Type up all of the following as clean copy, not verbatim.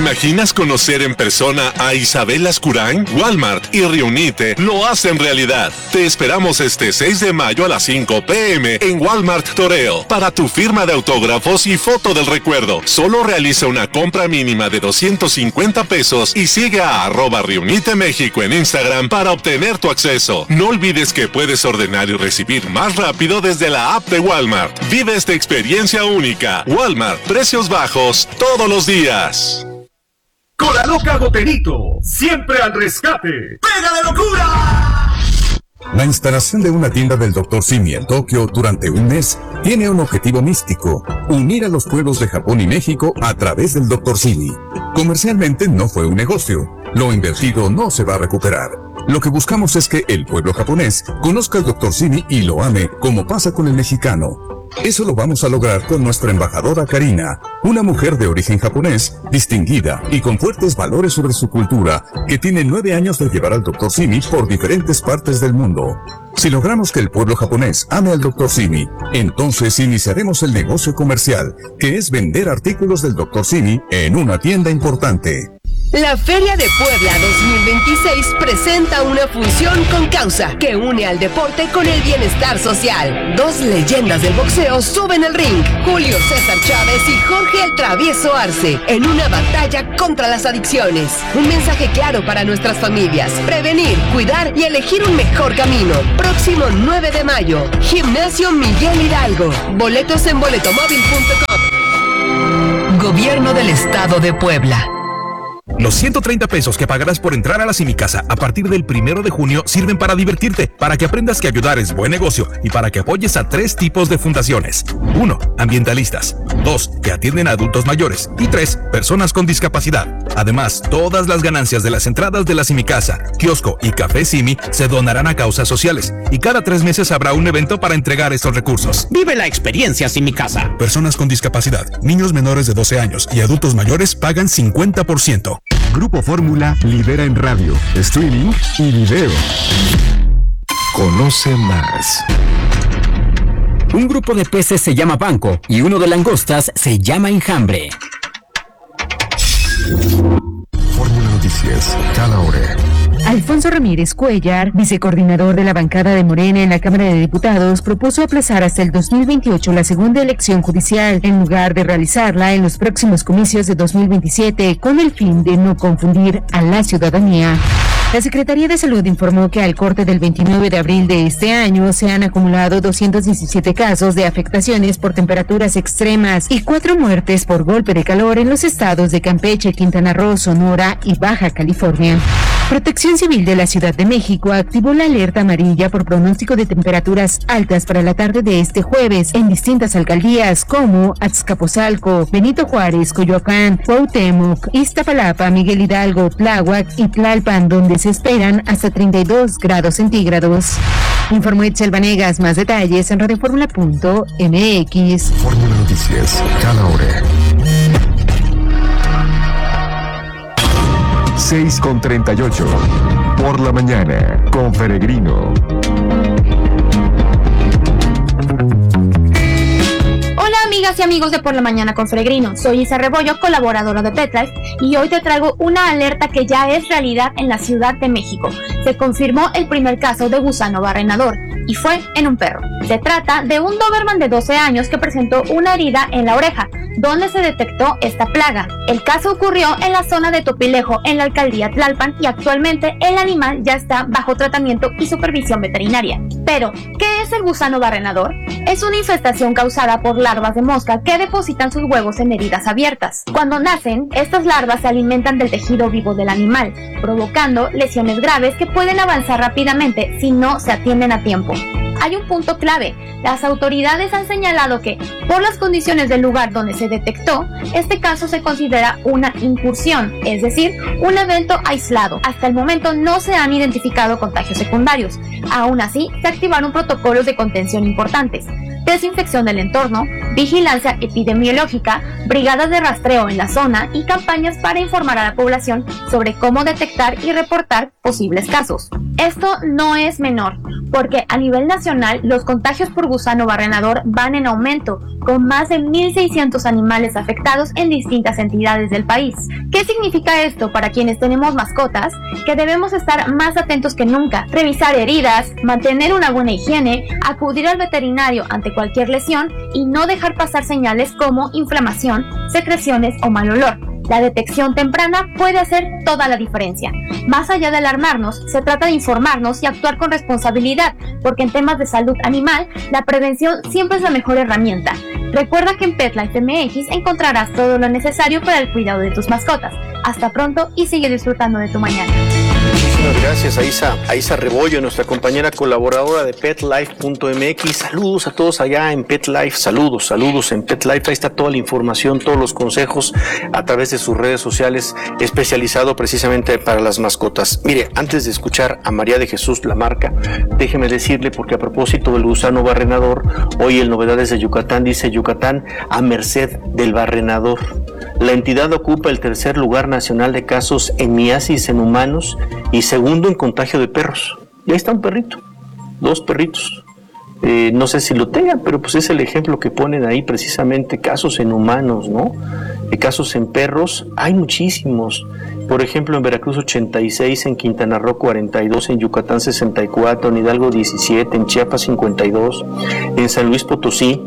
imaginas conocer en persona a Isabel Lascurain? Walmart y Reunite lo hacen realidad. Te esperamos este 6 de mayo a las 5 p.m. en Walmart Toreo para tu firma de autógrafos y foto del recuerdo. Solo realiza una compra mínima de 250 pesos y sigue a @Reunite México en Instagram para obtener tu acceso. No olvides que puedes ordenar y recibir más rápido desde la app de Walmart. Vive esta experiencia única. Walmart, precios bajos todos los días. Con la loca Goterito, siempre al rescate. ¡Pega de locura! La instalación de una tienda del Dr. Simi en Tokio durante un mes tiene un objetivo místico: unir a los pueblos de Japón y México a través del Dr. Simi. Comercialmente no fue un negocio. Lo invertido no se va a recuperar. Lo que buscamos es que el pueblo japonés conozca al Dr. Simi y lo ame, como pasa con el mexicano. Eso lo vamos a lograr con nuestra embajadora Karina, una mujer de origen japonés, distinguida y con fuertes valores sobre su cultura, que tiene 9 años de llevar al Dr. Simi por diferentes partes del mundo. Si logramos que el pueblo japonés ame al Dr. Simi, entonces iniciaremos el negocio comercial, que es vender artículos del Dr. Simi en una tienda importante. La Feria de Puebla 2026 presenta una función con causa que une al deporte con el bienestar social. 2 leyendas del boxeo suben al ring: Julio César Chávez y Jorge el Travieso Arce, en una batalla contra las adicciones. Un mensaje claro para nuestras familias: prevenir, cuidar y elegir un mejor camino. Próximo 9 de mayo, Gimnasio Miguel Hidalgo. Boletos en boletomobil.com. Gobierno del Estado de Puebla. Los 130 pesos que pagarás por entrar a la Simicasa a partir del 1 de junio sirven para divertirte, para que aprendas que ayudar es buen negocio y para que apoyes a 3 tipos de fundaciones. 1. Ambientalistas. 2. Que atienden a adultos mayores. Y 3. Personas con discapacidad. Además, todas las ganancias de las entradas de la Simicasa, kiosco y café Simi se donarán a causas sociales. Y cada 3 meses habrá un evento para entregar estos recursos. Vive la experiencia Simicasa. Personas con discapacidad, niños menores de 12 años y adultos mayores pagan 50%. Grupo Fórmula lidera en radio, streaming y video. Conoce más. Un grupo de peces se llama banco y uno de langostas se llama enjambre. Fórmula Noticias, cada hora. Alfonso Ramírez Cuellar, vicecoordinador de la bancada de Morena en la Cámara de Diputados, propuso aplazar hasta el 2028 la segunda elección judicial, en lugar de realizarla en los próximos comicios de 2027, con el fin de no confundir a la ciudadanía. La Secretaría de Salud informó que al corte del 29 de abril de este año se han acumulado 217 casos de afectaciones por temperaturas extremas y 4 muertes por golpe de calor en los estados de Campeche, Quintana Roo, Sonora y Baja California. Protección Civil de la Ciudad de México activó la alerta amarilla por pronóstico de temperaturas altas para la tarde de este jueves en distintas alcaldías como Azcapotzalco, Benito Juárez, Coyoacán, Cuauhtémoc, Iztapalapa, Miguel Hidalgo, Tláhuac y Tlalpan, donde se esperan hasta 32 grados centígrados. Informó Itzel Vanegas. Más detalles en radioformula.mx. Fórmula Noticias, cada hora. 6:38 por la mañana con Peregrino. Hola amigas y amigos de Por la Mañana con Peregrino, soy Isa Rebollo, colaboradora de PetLife, y hoy te traigo una alerta que ya es realidad en la Ciudad de México. Se confirmó el primer caso de gusano barrenador y fue en un perro. Se trata de un Doberman de 12 años que presentó una herida en la oreja, donde se detectó esta plaga. El caso ocurrió en la zona de Topilejo, en la alcaldía Tlalpan, y actualmente el animal ya está bajo tratamiento y supervisión veterinaria. Pero, ¿qué es el gusano barrenador? Es una infestación causada por larvas de mosca que depositan sus huevos en heridas abiertas. Cuando nacen, estas larvas se alimentan del tejido vivo del animal, provocando lesiones graves que pueden avanzar rápidamente si no se atienden a tiempo. Hay un punto clave. Las autoridades han señalado que, por las condiciones del lugar donde se detectó, este caso se considera una incursión, es decir, un evento aislado. Hasta el momento no se han identificado contagios secundarios. Aún así, se activaron protocolos de contención importantes: desinfección del entorno, vigilancia epidemiológica, brigadas de rastreo en la zona y campañas para informar a la población sobre cómo detectar y reportar posibles casos. Esto no es menor, porque a nivel nacional los contagios por gusano barrenador van en aumento, con más de 1.600 animales afectados en distintas entidades del país. ¿Qué significa esto para quienes tenemos mascotas? Que debemos estar más atentos que nunca, revisar heridas, mantener una buena higiene, acudir al veterinario ante cualquier lesión y no dejar pasar señales como inflamación, secreciones o mal olor. La detección temprana puede hacer toda la diferencia. Más allá de alarmarnos, se trata de informarnos y actuar con responsabilidad, porque en temas de salud animal, la prevención siempre es la mejor herramienta. Recuerda que en PetLife MX encontrarás todo lo necesario para el cuidado de tus mascotas. Hasta pronto y sigue disfrutando de tu mañana. Muchísimas gracias a Isa Rebollo, nuestra compañera colaboradora de PetLife.mx. Saludos a todos allá en PetLife, saludos en PetLife. Ahí está toda la información, todos los consejos a través de sus redes sociales, especializado precisamente para las mascotas. Mire, antes de escuchar a María de Jesús Lamarca, déjeme decirle, porque a propósito del gusano barrenador, hoy el Novedades de Yucatán dice: Yucatán a merced del barrenador. La entidad ocupa el tercer lugar nacional de casos en miasis en humanos y segundo en contagio de perros. Y ahí está un perrito, 2 perritos. No sé si lo tengan, pero pues es el ejemplo que ponen ahí precisamente, casos en humanos, ¿no? Casos en perros, hay muchísimos. Por ejemplo, en Veracruz 86, en Quintana Roo 42, en Yucatán 64, en Hidalgo 17, en Chiapas 52, en San Luis Potosí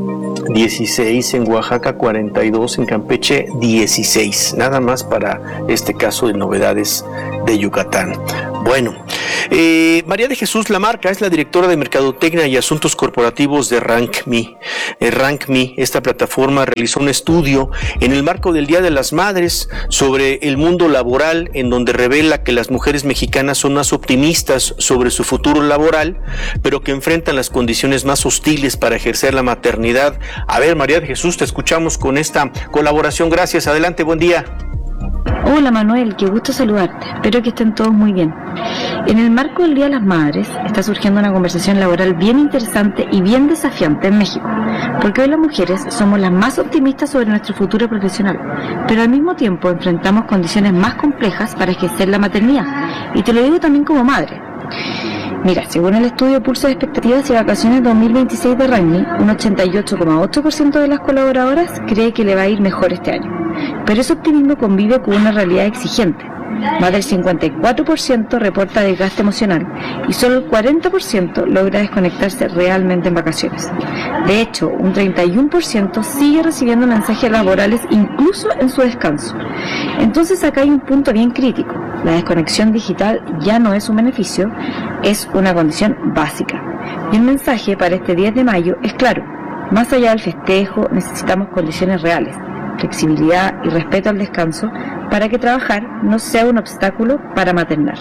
16, en Oaxaca 42, en Campeche 16, nada más para este caso de Novedades de Yucatán. Bueno, María de Jesús Lamarca es la directora de Mercadotecnia y Asuntos Corporativos de RankMe. RankMe, esta plataforma, realizó un estudio en el marco del Día de las Madres sobre el mundo laboral, en donde revela que las mujeres mexicanas son más optimistas sobre su futuro laboral, pero que enfrentan las condiciones más hostiles para ejercer la maternidad. A ver, María de Jesús, te escuchamos con esta colaboración. Gracias, adelante, buen día. Hola Manuel, qué gusto saludarte, espero que estén todos muy bien. En el marco del Día de las Madres está surgiendo una conversación laboral bien interesante y bien desafiante en México, porque hoy las mujeres somos las más optimistas sobre nuestro futuro profesional, pero al mismo tiempo enfrentamos condiciones más complejas para ejercer la maternidad, y te lo digo también como madre. Mira, según el estudio Pulso de Expectativas y Vacaciones 2026 de RankMe, un 88,8% de las colaboradoras cree que le va a ir mejor este año. Pero ese optimismo convive con una realidad exigente. Más del 54% reporta desgaste emocional y solo el 40% logra desconectarse realmente en vacaciones. De hecho, un 31% sigue recibiendo mensajes laborales incluso en su descanso. Entonces acá hay un punto bien crítico. La desconexión digital ya no es un beneficio, es una condición básica. Y el mensaje para este 10 de mayo es claro: más allá del festejo, necesitamos condiciones reales, flexibilidad y respeto al descanso para que trabajar no sea un obstáculo para maternar.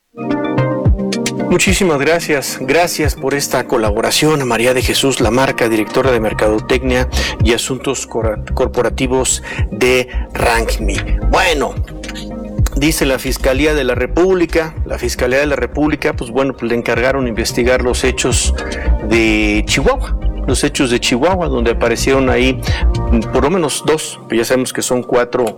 Muchísimas gracias por esta colaboración a María de Jesús Lamarca, directora de Mercadotecnia y Asuntos Corporativos de RankMe. Bueno, dice la Fiscalía de la República, pues bueno, pues le encargaron investigar los hechos de Chihuahua. Donde aparecieron ahí por lo menos 2, pero ya sabemos que son 4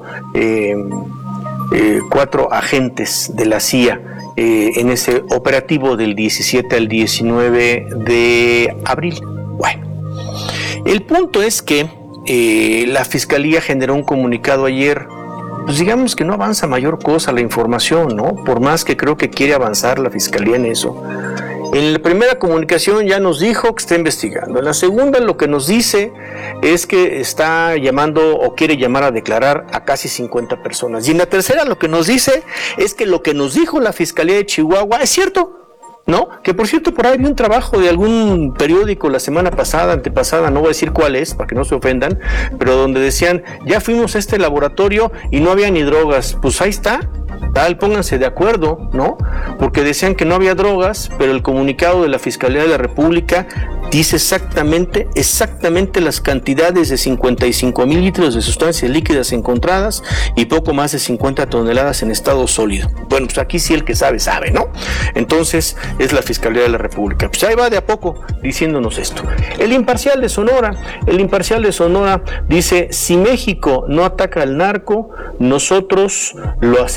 agentes de la CIA en ese operativo del 17 al 19 de abril. Bueno, el punto es que la Fiscalía generó un comunicado ayer. Pues digamos que no avanza mayor cosa la información, ¿no? Por más que creo que quiere avanzar la Fiscalía en eso. En la primera comunicación ya nos dijo que está investigando. En la segunda lo que nos dice es que está llamando o quiere llamar a declarar a casi 50 personas. Y en la tercera lo que nos dice es que lo que nos dijo la Fiscalía de Chihuahua es cierto, ¿no? Que por cierto, por ahí vi un trabajo de algún periódico la semana pasada, antepasada, no voy a decir cuál es, para que no se ofendan, pero donde decían: ya fuimos a este laboratorio y no había ni drogas. Pues ahí está. Pónganse de acuerdo, ¿no? Porque decían que no había drogas, pero el comunicado de la Fiscalía de la República dice exactamente las cantidades de 55,000 litros de sustancias líquidas encontradas y poco más de 50 toneladas en estado sólido. Bueno, pues aquí sí el que sabe, ¿no? Entonces es la Fiscalía de la República. Pues ahí va de a poco diciéndonos esto. El Imparcial de Sonora dice: si México no ataca al narco, nosotros lo hacemos.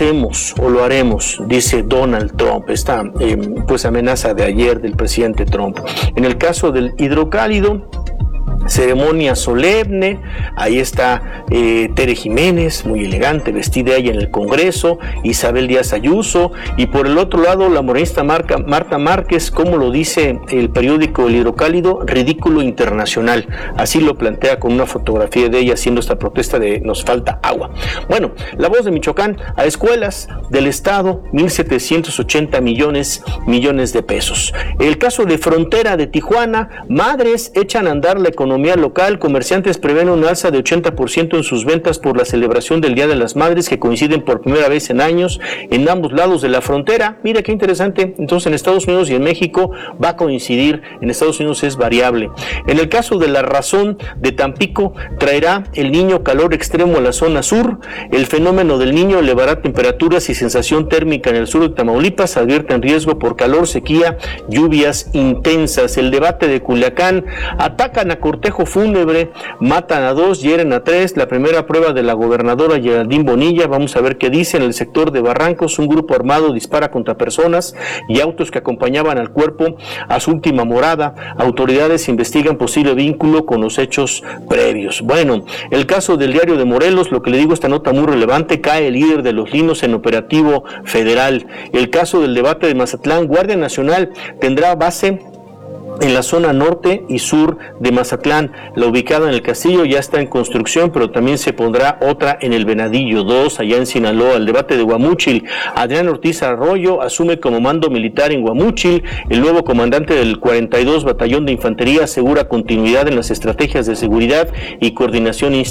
podemos o lo haremos, dice Donald Trump, esta amenaza de ayer del presidente Trump. En el caso del hidrocálido, ceremonia solemne, ahí está Tere Jiménez, muy elegante, vestida ella en el Congreso, Isabel Díaz Ayuso, y por el otro lado la morenista Marta Márquez, como lo dice el periódico El Hidrocálido, ridículo internacional, así lo plantea con una fotografía de ella haciendo esta protesta de nos falta agua. Bueno, La Voz de Michoacán, a escuelas del estado, 1,780 millones de pesos. El caso de Frontera de Tijuana, madres echan a andar la economía local, comerciantes prevén un alza de 80% en sus ventas por la celebración del Día de las Madres, que coinciden por primera vez en años en ambos lados de la frontera. Mira qué interesante. Entonces en Estados Unidos y en México va a coincidir, en Estados Unidos es variable. En el caso de La Razón de Tampico, traerá el Niño calor extremo a la zona sur. El fenómeno del Niño elevará temperaturas y sensación térmica en el sur de Tamaulipas, advierten riesgo por calor, sequía, lluvias intensas. El debate de Culiacán, atacan a cortejo fúnebre, matan a 2, hieren a 3, la primera prueba de la gobernadora Geraldine Bonilla. Vamos a ver qué dice. En el sector de Barrancos, un grupo armado dispara contra personas y autos que acompañaban al cuerpo a su última morada. Autoridades investigan posible vínculo con los hechos previos. Bueno, el caso del Diario de Morelos, lo que le digo, esta nota muy relevante, cae el líder de los Linos en operativo federal. El caso del debate de Mazatlán, Guardia Nacional tendrá base en la zona norte y sur de Mazatlán. La ubicada en el Castillo ya está en construcción, pero también se pondrá otra en el Venadillo 2, allá en Sinaloa. El debate de Guamúchil, Adrián Ortiz Arroyo asume como mando militar en Guamúchil. El nuevo comandante del 42 Batallón de Infantería asegura continuidad en las estrategias de seguridad y coordinación